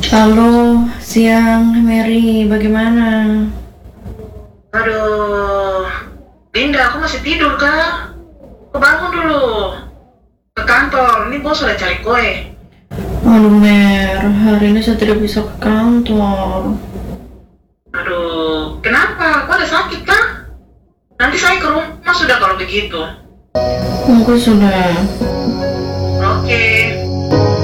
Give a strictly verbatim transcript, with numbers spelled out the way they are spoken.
Halo, siang Mary, bagaimana? Aduh, Dinda, aku masih tidur kak. Aku bangun dulu. Ke kantor, ini bos udah cari kue. Aduh Mer, hari ini saya tidak bisa ke kantor. Aduh, kenapa? Kok ada sakit kak? Nanti saya ke rumah sudah kalau begitu. Aku sudah